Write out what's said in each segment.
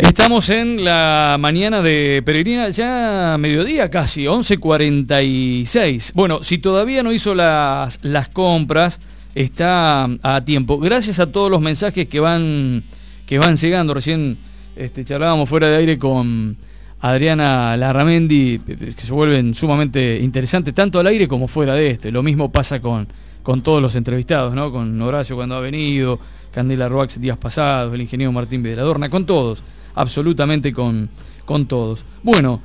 Estamos en la mañana de Peregrina, ya mediodía casi, 11:46. Bueno, si todavía no hizo las compras, está a tiempo. Gracias a todos los mensajes que van llegando. Recién charlábamos fuera de aire con Adriana Larramendi, que se vuelven sumamente interesantes, tanto al aire como fuera de este. Lo mismo pasa con todos los entrevistados, ¿no? Con Horacio cuando ha venido, Candela Roax días pasados, el ingeniero Martín Vidaladorna, con todos. Absolutamente con todos. Bueno,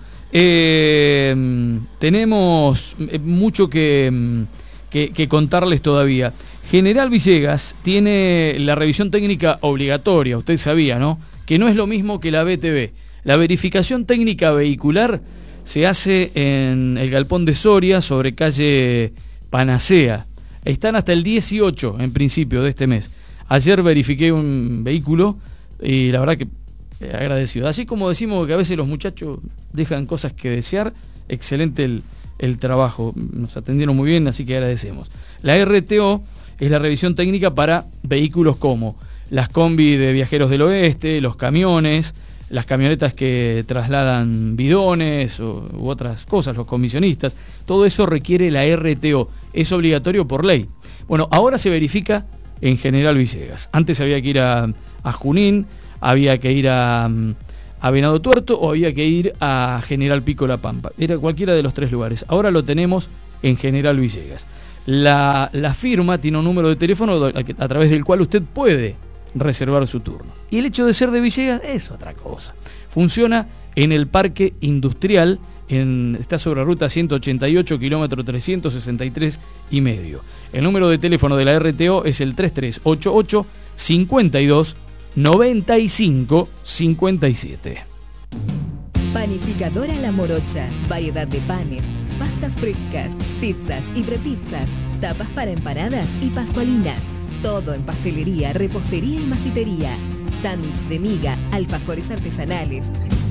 tenemos mucho que contarles todavía. General Villegas tiene la revisión técnica obligatoria, usted sabía, ¿no? Que no es lo mismo que la BTV. La verificación técnica vehicular se hace en el Galpón de Soria, sobre calle Panacea. Están hasta el 18, en principio, de este mes. Ayer verifiqué un vehículo y la verdad que agradecido. Así como decimos que a veces los muchachos dejan cosas que desear, excelente el trabajo. Nos atendieron muy bien, así que agradecemos. La RTO es la revisión técnica para vehículos como las combi de Viajeros del Oeste, los camiones, las camionetas que trasladan bidones u otras cosas, los comisionistas. Todo eso requiere la RTO. Es obligatorio por ley. Bueno, ahora se verifica en General Villegas. Antes había que ir a Junín, había que ir a Venado Tuerto o había que ir a General Pico La Pampa. Era cualquiera de los tres lugares. Ahora lo tenemos en General Villegas. La firma tiene un número de teléfono a través del cual usted puede reservar su turno. Y el hecho de ser de Villegas es otra cosa. Funciona en el Parque Industrial, está sobre la ruta 188, kilómetro 363,5. El número de teléfono de la RTO es el 3388 52 95 57. Panificadora La Morocha. Variedad de panes, pastas frescas, pizzas y prepizzas, tapas para empanadas y pascualinas. Todo en pastelería, repostería y masitería. Sándwich de miga, alfajores artesanales.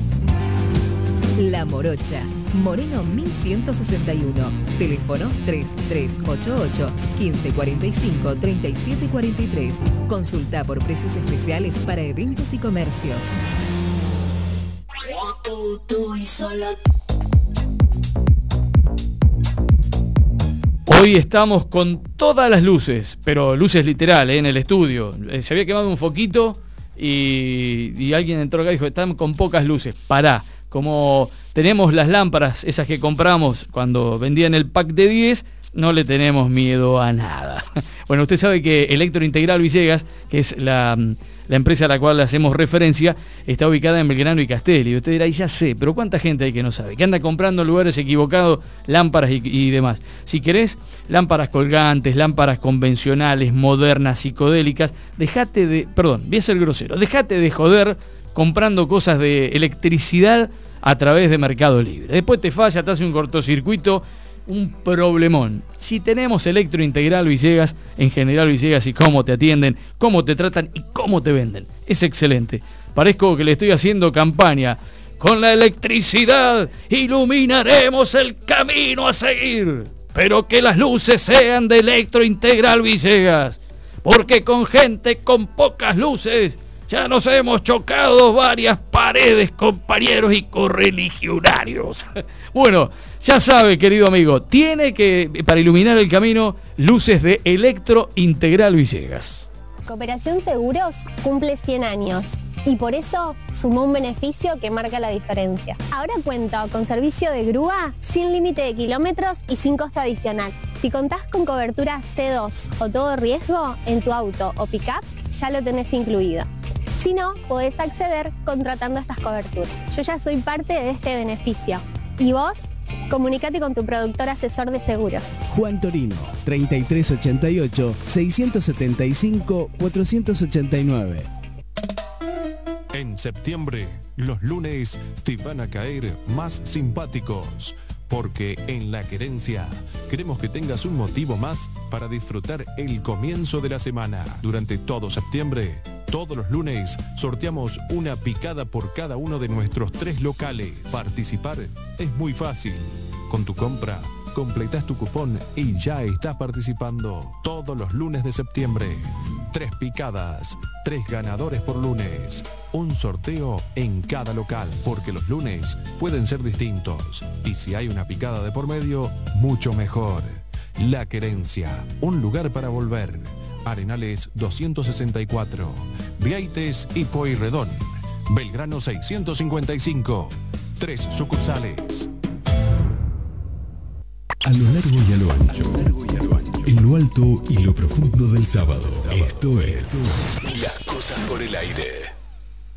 La Morocha, Moreno 1161. Teléfono 3388 1545 3743. Consulta por precios especiales para eventos y comercios. Hoy estamos con todas las luces, pero luces literal, en el estudio. Se había quemado un foquito y alguien entró acá y dijo, están con pocas luces. Pará. Como tenemos las lámparas, esas que compramos cuando vendían el pack de 10, no le tenemos miedo a nada. Bueno, usted sabe que Electrointegral Villegas, que es la empresa a la cual le hacemos referencia, está ubicada en Belgrano y Castelli. Y usted dirá, y ya sé, pero ¿cuánta gente hay que no sabe? Que anda comprando en lugares equivocados lámparas y demás. Si querés lámparas colgantes, lámparas convencionales, modernas, psicodélicas, voy a ser grosero, dejate de joder comprando cosas de electricidad a través de Mercado Libre. Después te falla, te hace un cortocircuito, un problemón. Si tenemos Electrointegral Villegas, en General Villegas, y cómo te atienden, cómo te tratan y cómo te venden, es excelente. Parezco que le estoy haciendo campaña. Con la electricidad iluminaremos el camino a seguir, pero que las luces sean de Electrointegral Villegas, porque con gente con pocas luces ya nos hemos chocado varias paredes, compañeros y correligionarios. Bueno, ya sabe, querido amigo, tiene que, para iluminar el camino, luces de Electrointegral Villegas. Cooperación Seguros cumple 100 años y por eso sumó un beneficio que marca la diferencia. Ahora cuento con servicio de grúa sin límite de kilómetros y sin costo adicional. Si contás con cobertura C2 o todo riesgo en tu auto o pick-up, ya lo tenés incluido. Si no, podés acceder contratando estas coberturas. Yo ya soy parte de este beneficio. ¿Y vos? Comunicate con tu productor asesor de seguros. Juan Torino, 3388 675 489. En septiembre, los lunes te van a caer más simpáticos. Porque en La Querencia queremos que tengas un motivo más para disfrutar el comienzo de la semana. Durante todo septiembre, todos los lunes, sorteamos una picada por cada uno de nuestros 3 locales. Participar es muy fácil. Con tu compra, completás tu cupón y ya estás participando. Todos los lunes de septiembre. 3 picadas, 3 ganadores por lunes. un sorteo en cada local, porque los lunes pueden ser distintos. Y si hay una picada de por medio, mucho mejor. La Querencia, un lugar para volver. Arenales 264, Vieites y Pueyrredón. Belgrano 655, 3 sucursales. A lo largo y a lo ancho, en lo alto y lo profundo del sábado. Esto es Las Cosas por el Aire.